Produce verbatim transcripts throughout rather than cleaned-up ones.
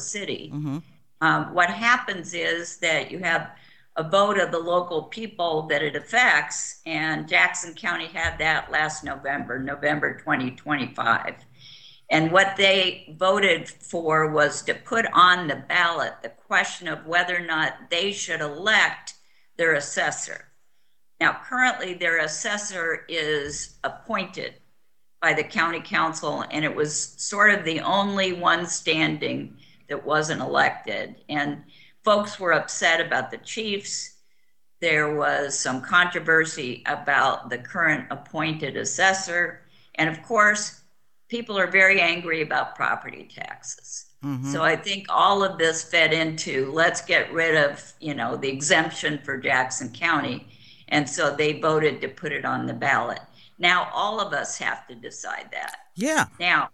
City. Mm-hmm. Um, what happens is that you have a vote of the local people that it affects, and Jackson County had that last November, November twenty twenty-five. And what they voted for was to put on the ballot the question of whether or not they should elect their assessor. Now, currently, their assessor is appointed by the county council, and it was sort of the only one standing that wasn't elected. And folks were upset about the chiefs. There was some controversy about the current appointed assessor. And of course, people are very angry about property taxes. Mm-hmm. So I think all of this fed into, let's get rid of, you know, the exemption for Jackson County. And so they voted to put it on the ballot. Now, all of us have to decide that. Yeah. Now,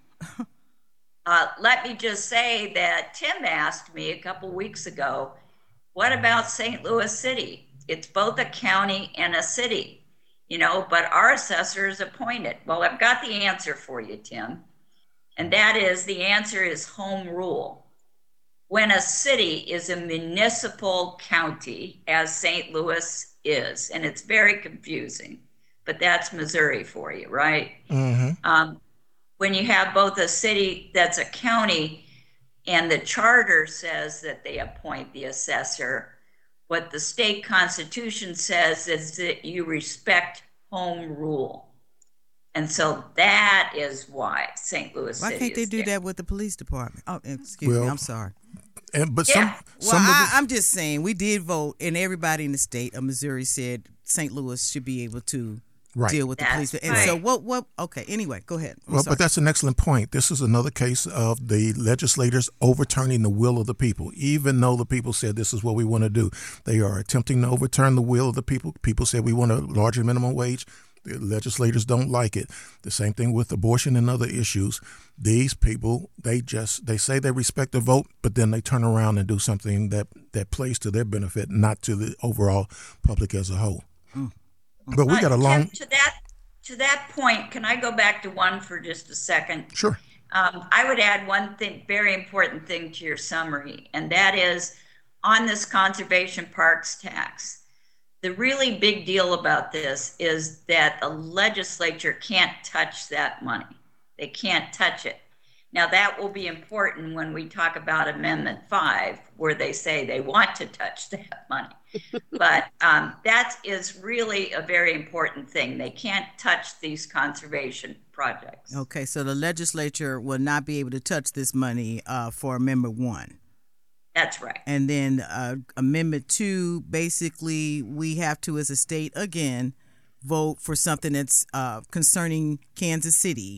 uh, let me just say that Tim asked me a couple weeks ago, what about Saint Louis City? It's both a county and a city, you know, but our assessor is appointed. Well, I've got the answer for you, Tim. And that is, the answer is home rule. When a city is a municipal county, as Saint Louis is, and it's very confusing, but that's Missouri for you, right? Mm-hmm. Um, when you have both a city that's a county and the charter says that they appoint the assessor, what the state constitution says is that you respect home rule. And so that is why Saint Louis Why City can't they is do there. that with the police department? Oh, excuse Well, me. I'm sorry. And but Yeah. some Well, some of I, the, I'm just saying we did vote, and everybody in the state of Missouri said Saint Louis should be able to Right. deal with the That's police. And so right. what? What? Okay. Anyway, go ahead. I'm well, sorry. but that's an excellent point. This is another case of the legislators overturning the will of the people, even though the people said this is what we want to do. They are attempting to overturn the will of the people. People said we want a larger minimum wage. The legislators don't like it. The same thing with abortion and other issues. These people, they just they say they respect the vote, but then they turn around and do something that that plays to their benefit, not to the overall public as a whole. Mm. But we Uh, got a Tim, long. to that to that point, can I go back to one for just a second? Sure. Um, I would add one thing, very important thing to your summary, and that is on this conservation parks tax. The really big deal about this is that the legislature can't touch that money. They can't touch it. Now, that will be important when we talk about Amendment five, where they say they want to touch that money. But um, that is really a very important thing. They can't touch these conservation projects. Okay, so the legislature will not be able to touch this money uh, for Amendment One. That's right. And then uh, Amendment Two, basically, we have to, as a state, again, vote for something that's uh, concerning Kansas City.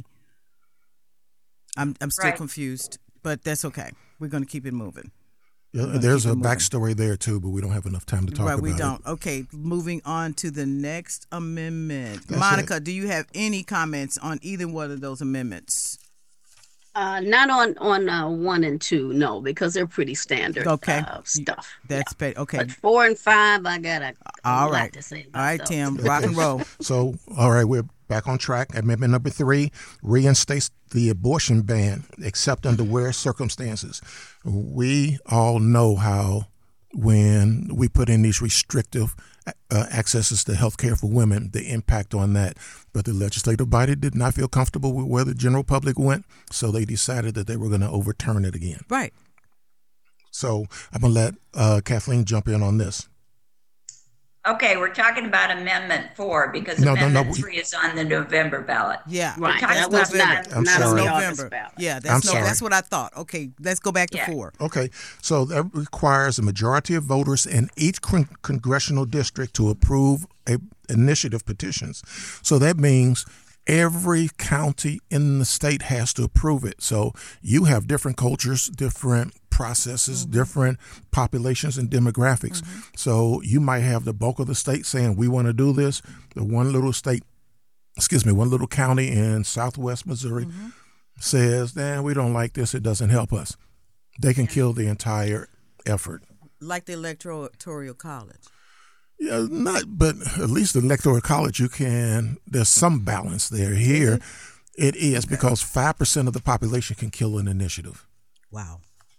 I'm I'm still Right. confused, but that's okay. We're going to keep it moving. Yeah, gonna there's keep a it moving. backstory there too, but we don't have enough time to talk right, about we it. don't. Okay, moving on to the next amendment. That's Monica, do you have any comments on either one of those amendments? Uh, not on on uh, one and two, no, because they're pretty standard Okay. uh, stuff. That's Yeah. ba- okay. But four and five, I got a, a All lot right. to say about All right, those. Tim, rock and roll. So, all right, we're back on track. Amendment number three reinstates the abortion ban, except under rare circumstances. We all know how when we put in these restrictive uh, accesses to health care for women, the impact on that. But the legislative body did not feel comfortable with where the general public went, so they decided that they were going to overturn it again. Right. So I'm going to let uh, Kathleen jump in on this. Okay, we're talking about Amendment four because No, no, no, Amendment we- three is on the November ballot. Yeah. Right, talking that about was not, November. I'm not on sorry. the August November. ballot. Yeah, I'm that's no, sorry. that's what I thought. Okay, let's go back to Yeah. four. Okay, so that requires a majority of voters in each con- congressional district to approve a initiative petitions. So that means every county in the state has to approve it. So you have different cultures, different processes, Mm-hmm. different populations and demographics. Mm-hmm. So you might have the bulk of the state saying, we want to do this. The one little state, excuse me, one little county in southwest Missouri Mm-hmm. says, nah, we don't like this. It doesn't help us. They can kill the entire effort. Like the electoral college. Yeah, not, but at least the electoral college, you can, there's some balance there. Here, it is because five percent of the population can kill an initiative. Wow. Uh,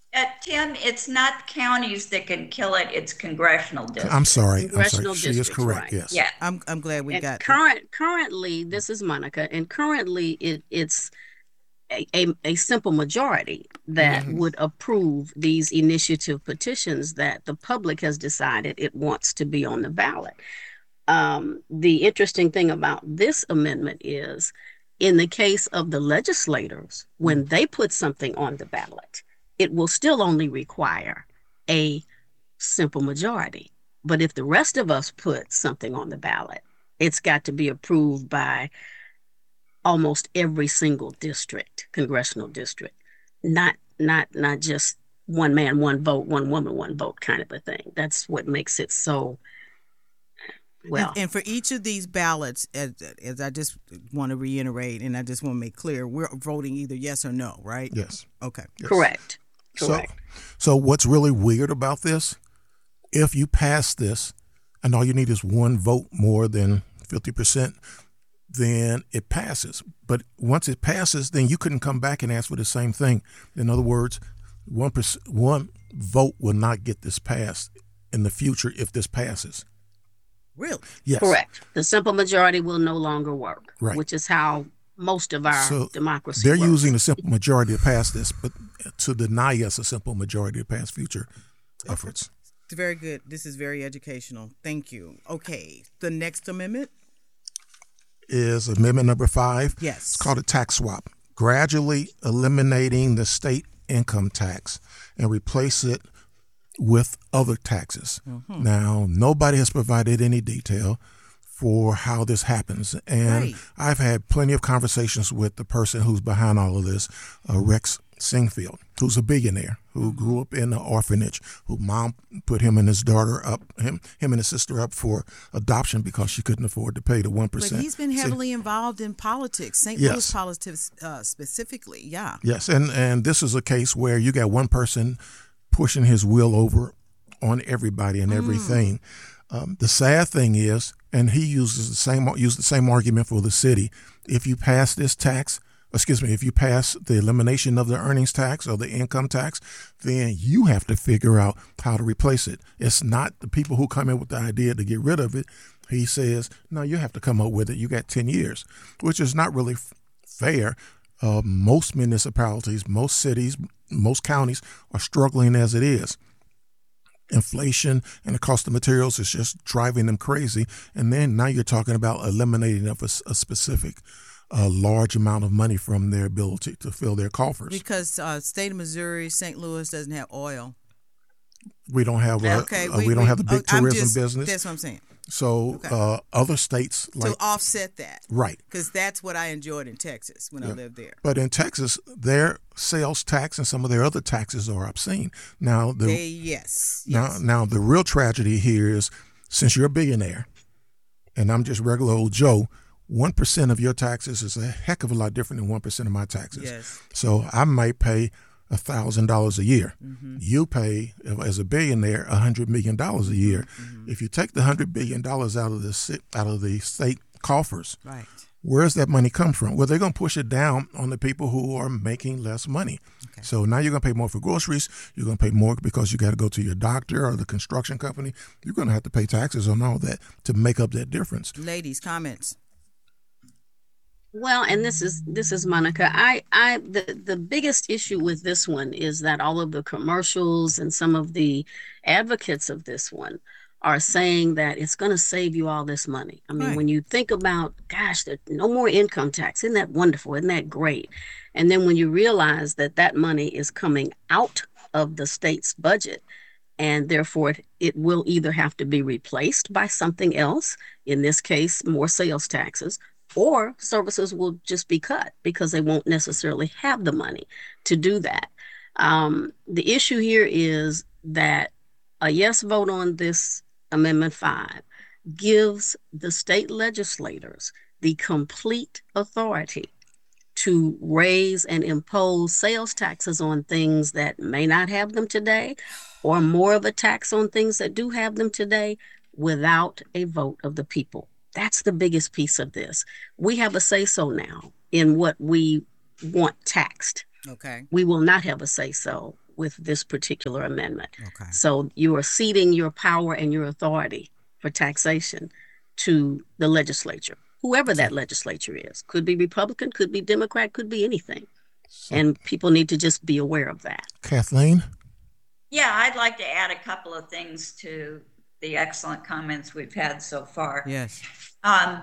Tim, it's not counties that can kill it, it's congressional districts. I'm sorry. I'm sorry. Congressional She is districts, correct. right. Yes. Yeah. I'm I'm glad we And got that. current currently, this is Monica, and currently it it's a, a, a simple majority that Mhm. would approve these initiative petitions that the public has decided it wants to be on the ballot. Um, the interesting thing about this amendment is, in the case of the legislators, when they put something on the ballot, it will still only require a simple majority. But if the rest of us put something on the ballot, it's got to be approved by almost every single district, congressional district, not not not just one man, one vote, one woman, one vote kind of a thing. That's what makes it so well. And, and for each of these ballots, as, as I just want to reiterate, and I just want to make clear, we're voting either yes or no, right? Yes. Okay. Yes. Correct. So, Correct. so what's really weird about this? If you pass this, and all you need is one vote more than fifty percent, then it passes. But once it passes, then you couldn't come back and ask for the same thing. In other words, one percent, one vote will not get this passed in the future if this passes. Really? Yes. Correct. The simple majority will no longer work, Right. which is how most of our So democracy they're works. using a simple majority to pass this, but to deny us a simple majority to pass future efforts. It's very good. This is very educational. Thank you. Okay. The next amendment? Is amendment number five. Yes. It's called a tax swap, gradually eliminating the state income tax and replace it with other taxes. Mm-hmm. Now, nobody has provided any detail for how this happens. And Right. I've had plenty of conversations with the person who's behind all of this, uh, Rex Singfield, who's a billionaire, who grew up in an orphanage, who mom put him and his daughter up, him him and his sister up for adoption because she couldn't afford to pay the one But percent. he's been heavily involved in politics, Saint Yes. Louis politics uh, specifically. Yeah. Yes, and, and this is a case where you got one person pushing his will over on everybody and everything. Um, the sad thing is, and he uses the same used the same argument for the city. If you pass this tax, excuse me, if you pass the elimination of the earnings tax or the income tax, then you have to figure out how to replace it. It's not the people who come in with the idea to get rid of it. He says, no, you have to come up with it. You got ten years, which is not really f- fair. Uh, most municipalities, most cities, most counties are struggling as it is. Inflation and the cost of materials is just driving them crazy. And then now you're talking about eliminating of a, a specific uh, large amount of money from their ability to fill their coffers. Because uh, state of Missouri, Saint Louis doesn't have oil. We don't have a, Okay. uh, we, don't have the big I'm tourism just- business. That's what I'm saying. So Okay. uh, other states like to offset that. right. Because that's what I enjoyed in Texas when I Yeah. lived there. But in Texas, their sales tax and some of their other taxes are obscene. Now the They, yes. Now, yes. now the real tragedy here is, since you're a billionaire, and I'm just regular old Joe, one percent of your taxes is a heck of a lot different than one percent of my taxes. Yes. So I might pay a thousand dollars a year. Mm-hmm. You pay, as a billionaire, a hundred million dollars a year. Mm-hmm. If you take the hundred billion dollars out of the si- out of the state coffers, Right. where's that money come from? Well, they're going to push it down on the people who are making less money. Okay. So now you're going to pay more for groceries. You're going to pay more because you got to go to your doctor or the construction company. You're going to have to pay taxes on all that to make up that difference. Ladies, comments. Well, and this is this is Monica. I I the the biggest issue with this one is that all of the commercials and some of the advocates of this one are saying that it's going to save you all this money. I mean, Right. when you think about, gosh, there no more income tax. Isn't that wonderful? Isn't that great? And then when you realize that that money is coming out of the state's budget, and therefore it, it will either have to be replaced by something else, in this case, more sales taxes, or services will just be cut because they won't necessarily have the money to do that. Um, the issue here is that a yes vote on this Amendment five gives the state legislators the complete authority to raise and impose sales taxes on things that may not have them today, or more of a tax on things that do have them today, without a vote of the people. That's the biggest piece of this. We have a say-so now in what we want taxed. Okay. We will not have a say-so with this particular amendment. Okay. So you are ceding your power and your authority for taxation to the legislature, whoever that legislature is. Could be Republican, could be Democrat, could be anything. So, and people need to just be aware of that. Kathleen? Yeah, I'd like to add a couple of things to the excellent comments we've had so far. Yes. Um,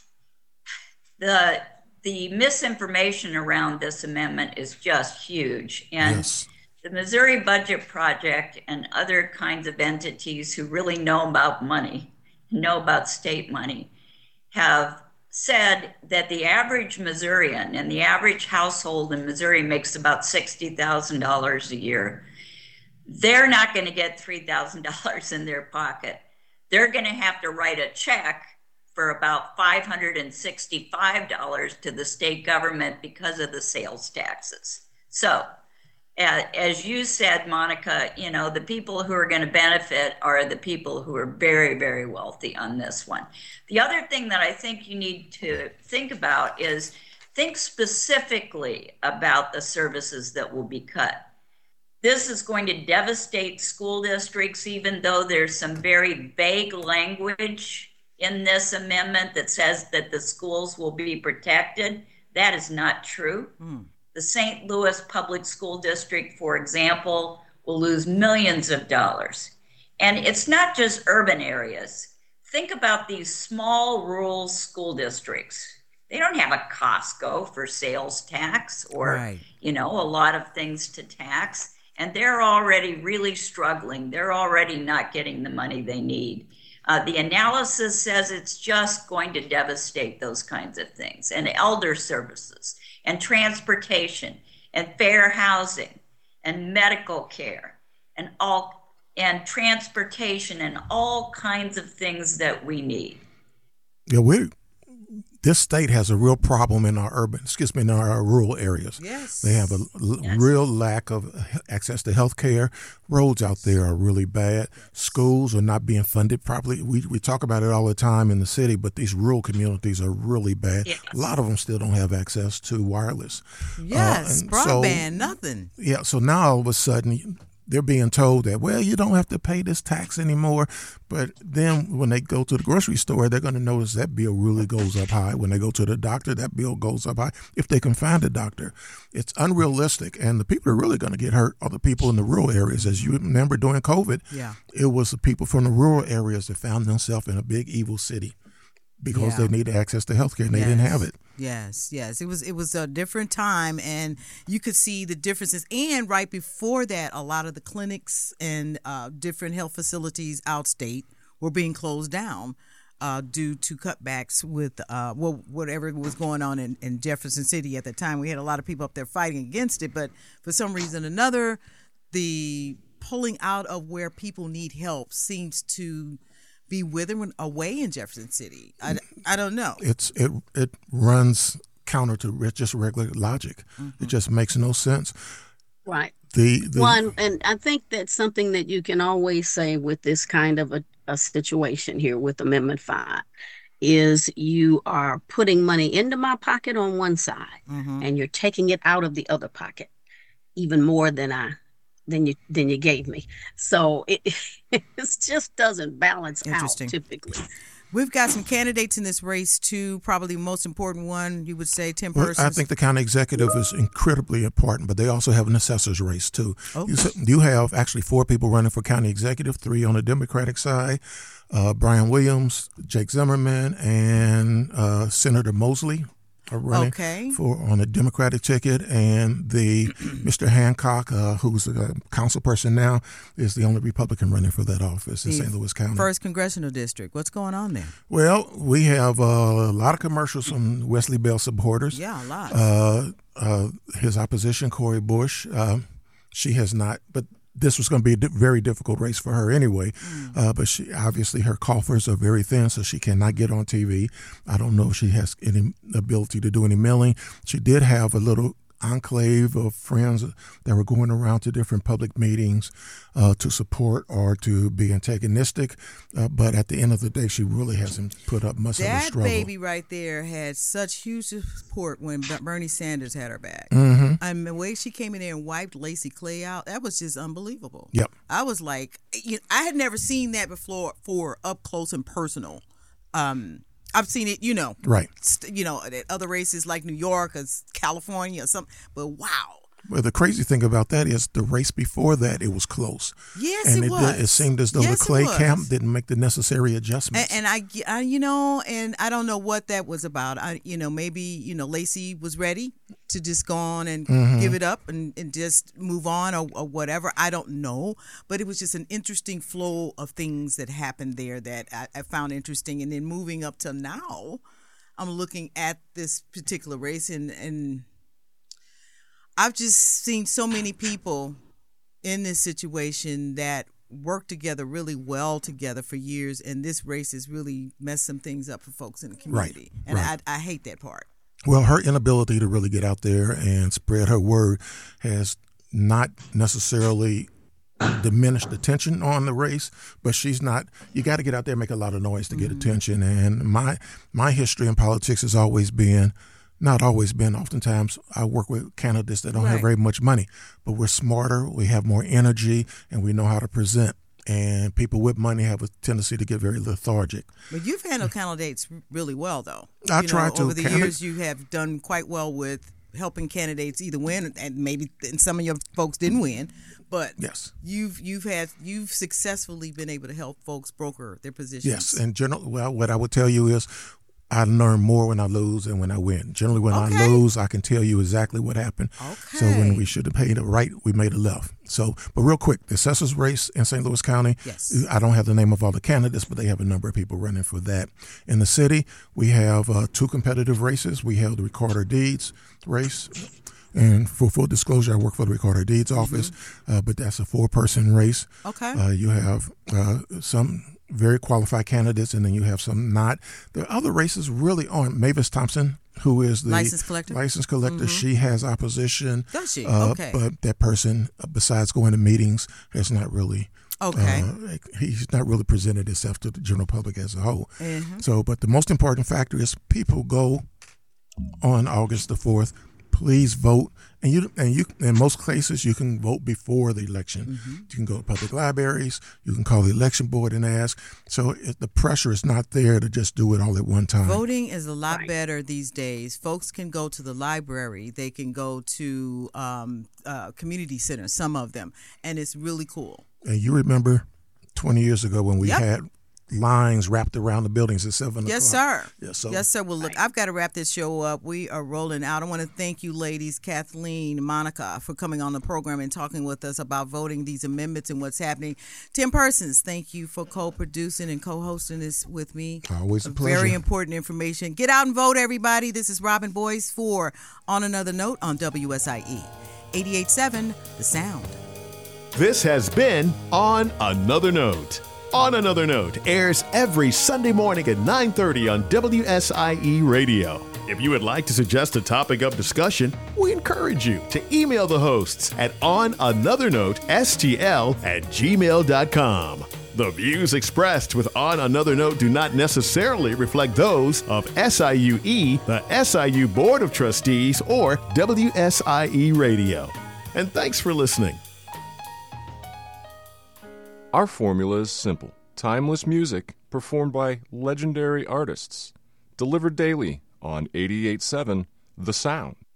the the misinformation around this amendment is just huge. And Yes. the Missouri Budget Project and other kinds of entities who really know about money, know about state money, have said that the average Missourian and the average household in Missouri makes about sixty thousand dollars a year. They're not going to get three thousand dollars in their pocket. They're going to have to write a check for about five hundred sixty-five dollars to the state government because of the sales taxes. So, uh, as you said, Monica, you know, the people who are going to benefit are the people who are very, very wealthy on this one. The other thing that I think you need to think about is think specifically about the services that will be cut. This is going to devastate school districts, even though there's some very vague language in this amendment that says that the schools will be protected. That is not true. Mm. The Saint Louis Public School District, for example, will lose millions of dollars. And it's not just urban areas. Think about these small rural school districts. They don't have a Costco for sales tax or, right. you know, a lot of things to tax. And they're already really struggling. They're already not getting the money they need. Uh, the analysis says it's just going to devastate those kinds of things, and elder services, and transportation, and fair housing, and medical care, and all, and transportation, and all kinds of things that we need. Yeah, we. This state has a real problem in our urban, excuse me, in our rural areas. Yes. They have a l- yes. real lack of access to health care. Roads out there are really bad. Schools are not being funded properly. We we talk about it all the time in the city, but these rural communities are really bad. Yes. A lot of them still don't have access to wireless. Yes, uh, broadband, so, nothing. Yeah, so now all of a sudden they're being told that, well, you don't have to pay this tax anymore. But then when they go to the grocery store, they're going to notice that bill really goes up high. When they go to the doctor, that bill goes up high. If they can find a doctor, it's unrealistic. And the people who are really going to get hurt are the people in the rural areas. As you remember during COVID, yeah. it was the people from the rural areas that found themselves in a big evil city because yeah. they needed access to health care and yes. they didn't have it. Yes, yes. It was it was a different time, and you could see the differences. And right before that, a lot of the clinics and uh, different health facilities outstate were being closed down uh, due to cutbacks with uh, well, whatever was going on in, in Jefferson City at the time. We had a lot of people up there fighting against it, but for some reason or another, the pulling out of where people need help seems to be withering away in Jefferson City. I, I don't know. It's it it runs counter to just regular logic. Mm-hmm. It just makes no sense. Right. The, the one, and I think that's something that you can always say with this kind of a, a situation here with Amendment Five, is you are putting money into my pocket on one side, mm-hmm. and you're taking it out of the other pocket, even more than I. than you than you gave me. So it it just doesn't balance out typically. We've got some candidates in this race too. Probably the most important one, you would say, Tim well, Persons. I think the county executive is incredibly important, but they also have an assessor's race too. Okay. You, you have actually four people running for county executive, three on the Democratic side, uh, Brian Williams, Jake Zimmerman, and uh, Senator Mosley are running okay. for on a Democratic ticket, and the Mister Hancock, uh, who's a council person now, is the only Republican running for that office in the Saint Louis County. First congressional district. What's going on there? Well, we have uh, a lot of commercials from Wesley Bell supporters. Yeah, a lot. Uh, uh, his opposition, Cori Bush, uh, she has not, but this was going to be a di- very difficult race for her anyway. Mm. Uh, but she obviously her coffers are very thin, so she cannot get on T V. I don't know if she has any ability to do any mailing. She did have a little enclave of friends that were going around to different public meetings uh, to support or to be antagonistic. Uh, but at the end of the day, she really hasn't put up much of a struggle. That baby right there had such huge support when Bernie Sanders had her back. Mm-hmm. I mean, the way she came in there and wiped Lacey Clay out, that was just unbelievable. Yep. I was like, you know, I had never seen that before for up close and personal. Um, I've seen it, you know, right. St- you know, at other races like New York or California or something. But wow. Well, the crazy thing about that is the race before that, it was close. Yes, and it, it was. Did, it seemed as though yes, the Clay camp didn't make the necessary adjustments. And, and I, I, you know, and I don't know what that was about. I, you know, maybe, you know, Lacey was ready to just go on and mm-hmm. give it up and, and just move on or, or whatever. I don't know. But it was just an interesting flow of things that happened there that I, I found interesting. And then moving up to now, I'm looking at this particular race and, and I've just seen so many people in this situation that work together really well together for years, and this race has really messed some things up for folks in the community. Right, and right. I, I hate that part. Well, her inability to really get out there and spread her word has not necessarily diminished the tension on the race, but she's not, you got to get out there and make a lot of noise to get mm-hmm. attention. And my my history in politics has always been, not always been, oftentimes I work with candidates that don't right. have very much money, but we're smarter, we have more energy, and we know how to present. And people with money have a tendency to get very lethargic. But you've handled candidates really well, though. I you try know, to. Over the Candid- years, you have done quite well with helping candidates either win, and maybe and some of your folks didn't win. But yes, you've you've had you've successfully been able to help folks broker their positions. Yes, and general. Well, what I would tell you is, I learn more when I lose than when I win. Generally, when okay. I lose, I can tell you exactly what happened. Okay. So when we should have paid a right, we made a left. So, but real quick, the assessors race in Saint Louis County. Yes. I don't have the name of all the candidates, but they have a number of people running for that. In the city, we have uh, two competitive races. We have the Recorder Deeds race. And for full disclosure, I work for the Recorder Deeds office, mm-hmm. uh, but that's a four-person race. Okay. Uh, you have uh, some very qualified candidates, and then you have some not. The other races really aren't. Mavis Thompson, who is the license collector, license collector, mm-hmm. she has opposition. Does she? Uh, okay. But that person, besides going to meetings, has not really. Okay. Uh, he's not really presented himself to the general public as a whole. Mm-hmm. So, but the most important factor is people go on August the fourth. Please vote, and you and you. In most cases, you can vote before the election. Mm-hmm. You can go to public libraries. You can call the election board and ask. So it, the pressure is not there to just do it all at one time. Voting is a lot Right. better these days. Folks can go to the library. They can go to um, uh, community centers. Some of them, and it's really cool. And you remember twenty years ago when we Yep. had lines wrapped around the buildings at seven Yes, o'clock. sir. Yes, so Yes, sir. Well, look, I've got to wrap this show up. We are rolling out. I want to thank you, ladies, Kathleen, Monica, for coming on the program and talking with us about voting these amendments and what's happening. Tim Persons, thank you for co-producing and co-hosting this with me. Always a pleasure. Very important information. Get out and vote, everybody. This is Robin Boyce for On Another Note on W S I E. eighty-eight point seven, The Sound. This has been On Another Note. On Another Note airs every Sunday morning at nine thirty on W S I E Radio. If you would like to suggest a topic of discussion, we encourage you to email the hosts at onanothernote.stl at gmail dot com. The views expressed with On Another Note do not necessarily reflect those of S I U E, the S I U Board of Trustees, or W S I E Radio. And thanks for listening. Our formula is simple. Timeless music performed by legendary artists. Delivered daily on eighty-eight point seven The Sound.